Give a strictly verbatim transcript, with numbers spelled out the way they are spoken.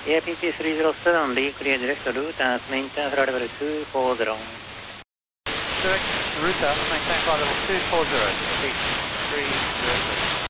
A P T three zero seven, be clear direct to route and maintain flight level two four zero. Direct to route and maintain flight level two four zero, P T three zero seven.